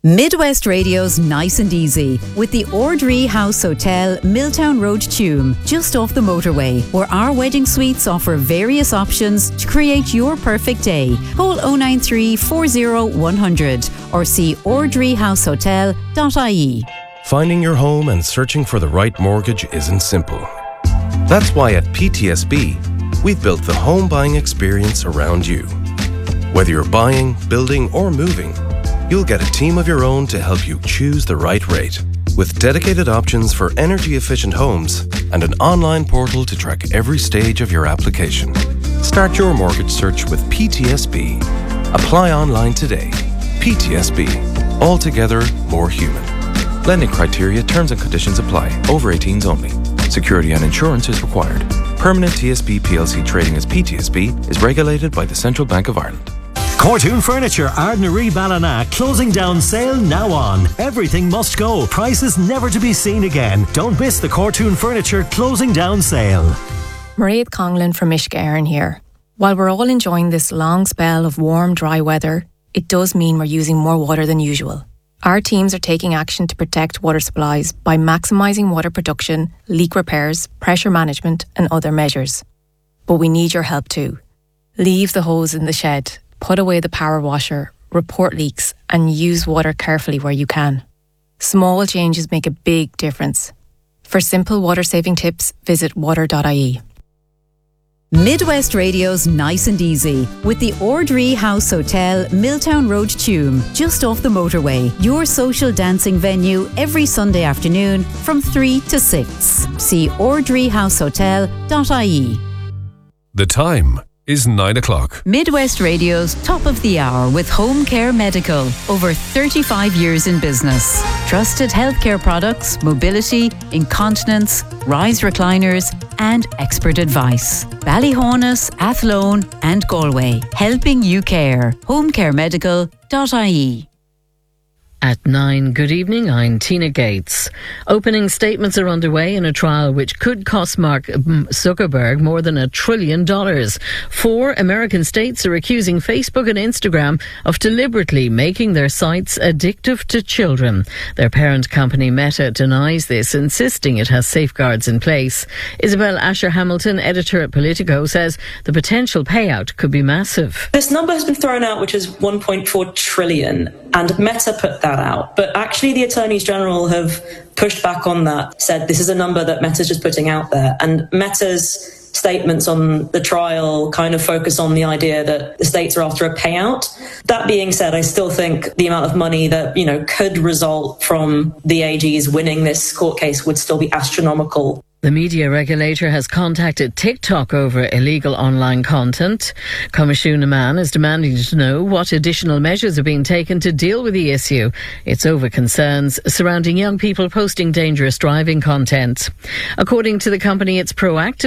Midwest Radio's Nice and Easy with the Ordree House Hotel, Milltown Road, Tuam, just off the motorway, where our wedding suites offer various options to create your perfect day. Call 093 40 100 or see ordreehousehotel.ie. Finding your home and searching for the right mortgage isn't simple. That's why at PTSB, we've built the home buying experience around you. Whether you're buying, building, or moving, you'll get a team of your own to help you choose the right rate, with dedicated options for energy-efficient homes and an online portal to track every stage of your application. Start your mortgage search with PTSB. Apply online today. PTSB. Altogether more human. Lending criteria, terms and conditions apply. Over 18s only. Security and insurance is required. Permanent TSB PLC trading as PTSB is regulated by the Central Bank of Ireland. Cortoon Furniture, Ardnaree Ballina, closing down sale now on. Everything must go. Prices never to be seen again. Don't miss the Cortoon Furniture closing down sale. Mairead Conglin from Uisce Éireann here. While we're all enjoying this long spell of warm, dry weather, it does mean we're using more water than usual. Our teams are taking action to protect water supplies by maximising water production, leak repairs, pressure management and other measures. But we need your help too. Leave the hose in the shed. Put away the power washer, report leaks and use water carefully where you can. Small changes make a big difference. For simple water saving tips, visit water.ie. Midwest Radio's Nice and Easy with the Ordree House Hotel, Milltown Road, Tuam, just off the motorway. Your social dancing venue every Sunday afternoon from 3 to 6. See ordreehousehotel.ie. The time is 9 o'clock. Midwest Radio's Top of the Hour with Home Care Medical. Over 35 years in business. Trusted healthcare products, mobility, incontinence, rise recliners and expert advice. Ballyhonus, Athlone and Galway. Helping you care. homecaremedical.ie. At 9, good evening, I'm Tina Gates. Opening statements are underway in a trial which could cost Mark Zuckerberg more than $1 trillion. 4 American states are accusing Facebook and Instagram of deliberately making their sites addictive to children. Their parent company Meta denies this, insisting it has safeguards in place. Isabel Asher-Hamilton, editor at Politico, says the potential payout could be massive. This number has been thrown out, which is 1.4 trillion, and Meta put that out. But actually the attorneys general have pushed back on that, said this is a number that Meta's just putting out there. And Meta's statements on the trial kind of focus on the idea that the states are after a payout. That being said, I still think the amount of money that, could result from the AGs winning this court case would still be astronomical. The media regulator has contacted TikTok over illegal online content. Commissioner Mann is demanding to know what additional measures are being taken to deal with the issue. It's over concerns surrounding young people posting dangerous driving content. According to the company, it's proactive